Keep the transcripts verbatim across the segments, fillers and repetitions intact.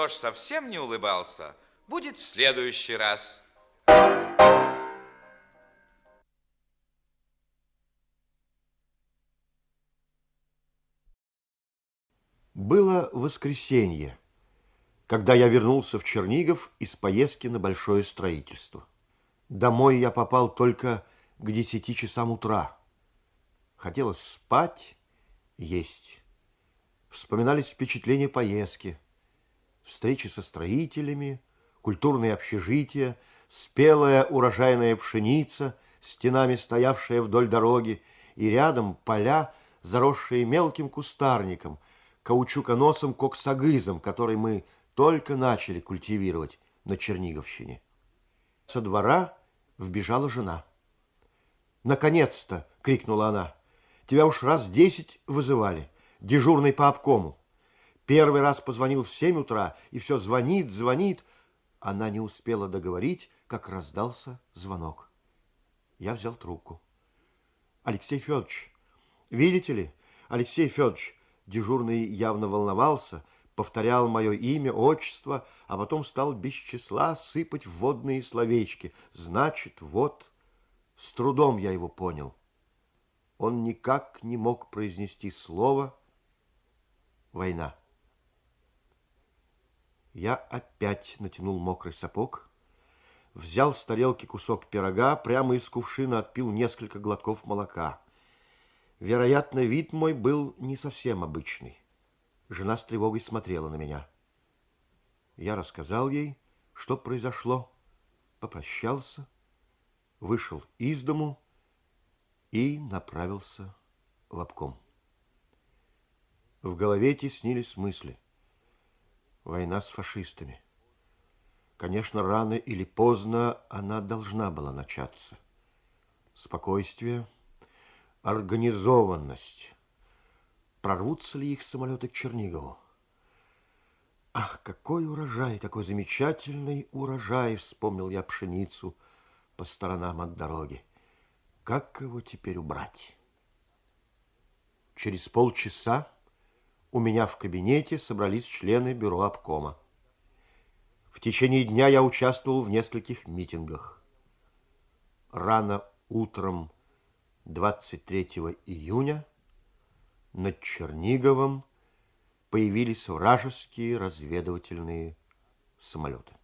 кто ж совсем не улыбался, будет в следующий раз. Было воскресенье, когда я вернулся в Чернигов из поездки на большое строительство. Домой я попал только к десяти часам утра. Хотелось спать, есть. Вспоминались впечатления поездки, встречи со строителями, культурные общежития, спелая урожайная пшеница, стенами стоявшая вдоль дороги, и рядом поля, заросшие мелким кустарником, каучуконосом коксагызом, который мы только начали культивировать на Черниговщине. Со двора вбежала жена. «Наконец-то!» — крикнула она. «Тебя уж раз десять вызывали, дежурный по обкому. Первый раз позвонил в семь утра, и все звонит, звонит». Она не успела договорить, как раздался звонок. Я взял трубку. «Алексей Федорович, видите ли, Алексей Федорович». Дежурный явно волновался, повторял мое имя, отчество, а потом стал без числа сыпать вводные словечки. Значит, вот, с трудом я его понял. Он никак не мог произнести слово «война». Я опять натянул мокрый сапог, взял с тарелки кусок пирога, прямо из кувшина отпил несколько глотков молока. Вероятно, вид мой был не совсем обычный. Жена с тревогой смотрела на меня. Я рассказал ей, что произошло, попрощался, вышел из дому и направился в обком. В голове теснились мысли. Война с фашистами. Конечно, рано или поздно она должна была начаться. Спокойствие, организованность. Прорвутся ли их самолеты к Чернигову? Ах, какой урожай, какой замечательный урожай, вспомнил я пшеницу по сторонам от дороги. Как его теперь убрать? Через полчаса у меня в кабинете собрались члены бюро обкома. В течение дня я участвовал в нескольких митингах. Рано утром двадцать третьего июня над Черниговом появились вражеские разведывательные самолеты.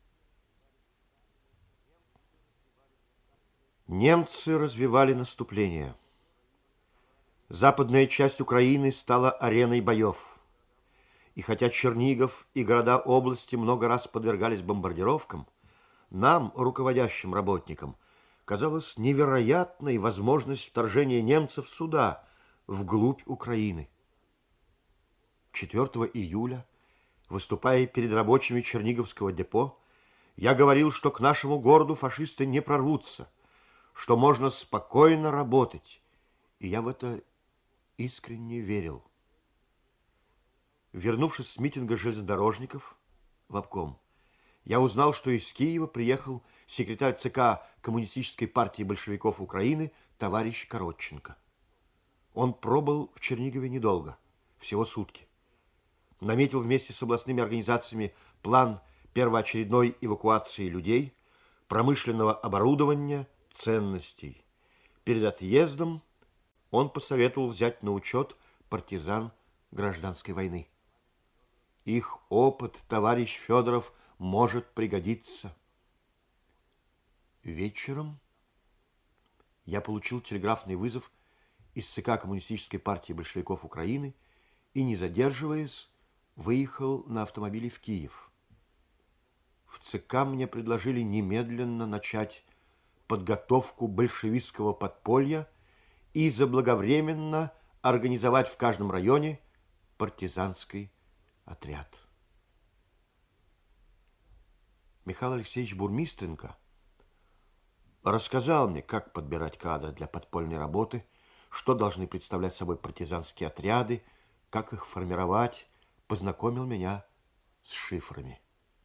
Немцы развивали наступление. Западная часть Украины стала ареной боев. И хотя Чернигов и города области много раз подвергались бомбардировкам, нам, руководящим работникам, казалась невероятной возможность вторжения немцев сюда, вглубь Украины. четвёртого июля, выступая перед рабочими Черниговского депо, я говорил, что к нашему городу фашисты не прорвутся, что можно спокойно работать, и я в это искренне верил. Вернувшись с митинга железнодорожников в обком, я узнал, что из Киева приехал секретарь ЦК Коммунистической партии большевиков Украины товарищ Коротченко. Он пробыл в Чернигове недолго, всего сутки. Наметил вместе с областными организациями план первоочередной эвакуации людей, промышленного оборудования, ценностей. Перед отъездом он посоветовал взять на учет партизан гражданской войны. Их опыт, товарищ Федоров, может пригодиться. Вечером я получил телеграфный вызов из ЦК Коммунистической партии большевиков Украины и, не задерживаясь, выехал на автомобиле в Киев. В ЦК мне предложили немедленно начать подготовку большевистского подполья и заблаговременно организовать в каждом районе партизанский отряд. Михаил Алексеевич Бурмистренко рассказал мне, как подбирать кадры для подпольной работы, что должны представлять собой партизанские отряды, как их формировать, познакомил меня с шифрами.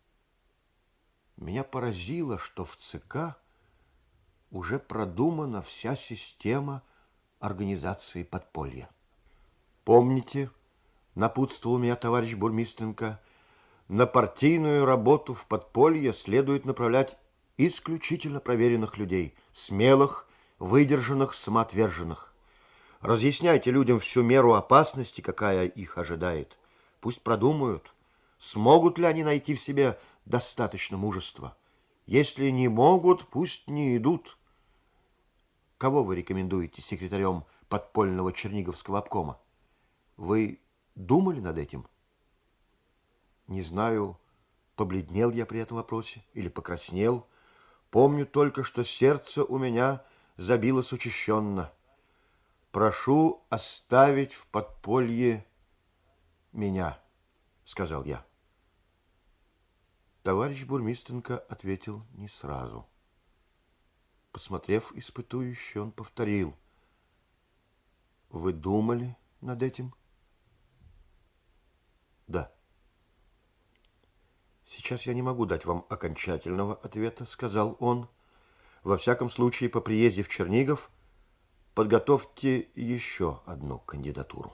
Меня поразило, что в ЦК уже продумана вся система организации подполья. Помните, напутствовал меня товарищ Бурмистренко, На партийную работу в подполье следует направлять исключительно проверенных людей, смелых, выдержанных, самоотверженных. Разъясняйте людям всю меру опасности, какая их ожидает. Пусть продумают, смогут ли они найти в себе достаточно мужества. Если не могут, пусть не идут. Кого вы рекомендуете секретарем подпольного Черниговского обкома? Вы думали над этим? Не знаю, побледнел я при этом вопросе или покраснел. Помню только, что сердце у меня забилось учащенно. Прошу оставить в подполье меня, сказал я. Товарищ Бурмистренко ответил не сразу. Посмотрев испытующе, он повторил: вы думали над этим? Да. Сейчас я не могу дать вам окончательного ответа, сказал он. Во всяком случае, по приезде в Чернигов подготовьте еще одну кандидатуру.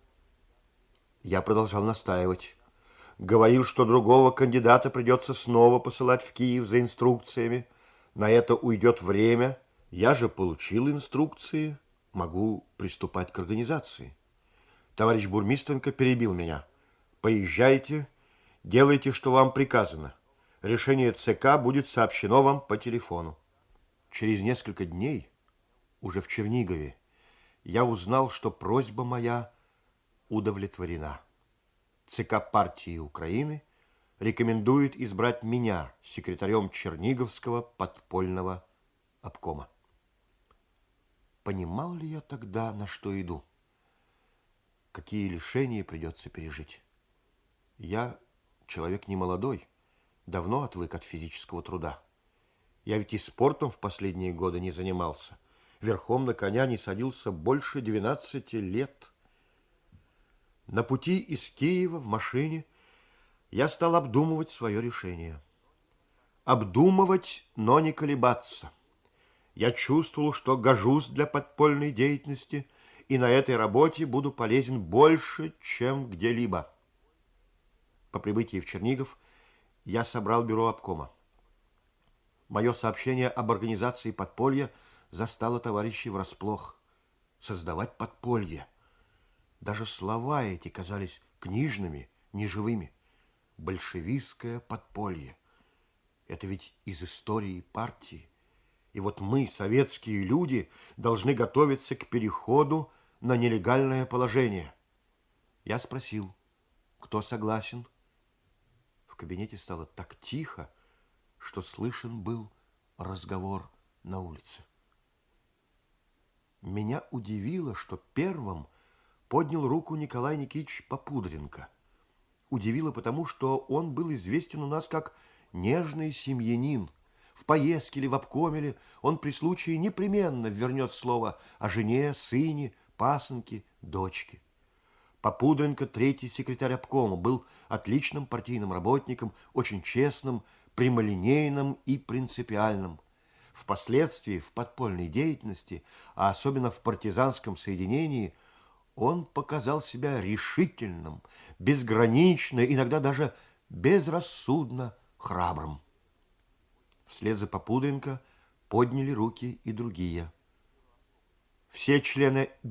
Я продолжал настаивать. Говорил, что другого кандидата придется снова посылать в Киев за инструкциями. На это уйдет время. Я же получил инструкции, могу приступать к организации. Товарищ Бурмистренко перебил меня. Поезжайте, делайте, что вам приказано. Решение ЦК будет сообщено вам по телефону. Через несколько дней, уже в Чернигове, я узнал, что просьба моя удовлетворена. ЦК партии Украины рекомендует избрать меня секретарем Черниговского подпольного обкома. Понимал ли я тогда, на что иду? Какие лишения придется пережить? Я человек немолодой, давно отвык от физического труда. Я ведь и спортом в последние годы не занимался. Верхом на коня не садился больше двенадцати лет. На пути из Киева в машине я стал обдумывать свое решение. Обдумывать, но не колебаться. Я чувствовал, что гожусь для подпольной деятельности и на этой работе буду полезен больше, чем где-либо. По прибытии в Чернигов я собрал бюро обкома. Мое сообщение об организации подполья застало товарищей врасплох. Создавать подполье. Даже слова эти казались книжными, неживыми. Большевистское подполье. Это ведь из истории партии. И вот мы, советские люди, должны готовиться к переходу на нелегальное положение. Я спросил, кто согласен? В кабинете стало так тихо, что слышен был разговор на улице. Меня удивило, что первым поднял руку Николай Никитич Попудренко. Удивило потому, что он был известен у нас как нежный семьянин. В поездке или в обкоме он при случае непременно вернет слово о жене, сыне, пасынке, дочке. Попудренко, третий секретарь обкома, был отличным партийным работником, очень честным, прямолинейным и принципиальным. Впоследствии в подпольной деятельности, а особенно в партизанском соединении, он показал себя решительным, безгранично, иногда даже безрассудно храбрым. Вслед за Попудренко подняли руки и другие. Все члены